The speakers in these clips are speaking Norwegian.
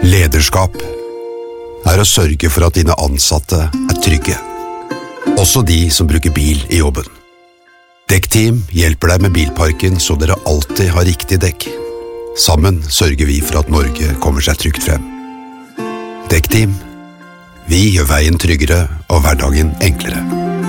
Lederskap å sørge for at dine ansatte trygge. Også de som bruker bil i jobben. Dekkteam hjelper deg med bilparken så dere alltid har riktig dekk. Sammen sørger vi for at Norge kommer seg trygt frem. Dekkteam. Vi gjør veien tryggere og hverdagen enklere.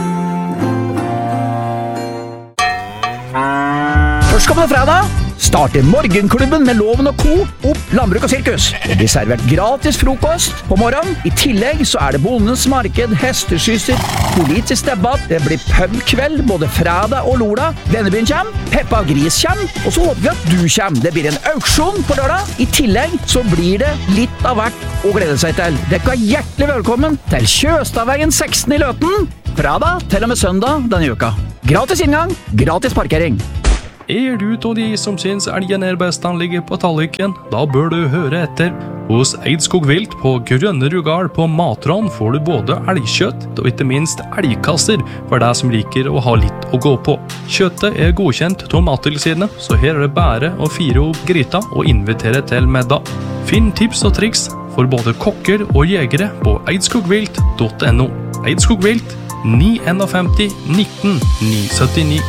Førstkommende fredag starter Morgenklubben med Loven og Co. opp Landbruk og Sirkus. Det blir servert gratis frokost på morgenen. I tillegg så det Bondens marked, hesteskysser, politisk debatt. Det blir pubkveld både fredag og lørdag. Vennebyen kommer, Peppa Gris kommer, og så håper vi at du kommer. Det blir en auksjon på lørdag. I tillegg så blir det litt av hvert å glede seg til. Dere er hjertelig velkommen til Kjøstadveien 16 i Løten. Fredag til og med søndag denne uka. Gratis inngang, gratis parkering. Du av de som synes elgen best han ligger på talliken, da bør du høre etter. Hos Eidskog Vilt på Grønne Rugal på Matron får du både elgkjøtt og ikke minst elgkasser for deg som liker å ha litt å gå på. Kjøttet godkjent av Mattilsynet, så her det bare å fire opp gryta og invitere til middag. Finn tips og triks for både kokker og jegere på eidskogvilt.no. Eidskog Vilt 951 19 979.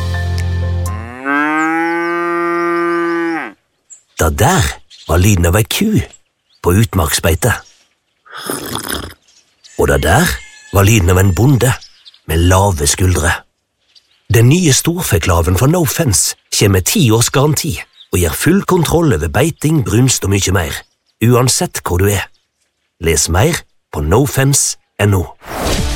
Da der var lyden av ei ku på utmarksbeite. Og da der var lyden av en bonde med lave skuldre. Den nye storfeklaven fra No Fence kommer med 10 års garanti og gir full kontroll over beiting, brunst og mye mer, uansett hvor du Les mer på nofence.no.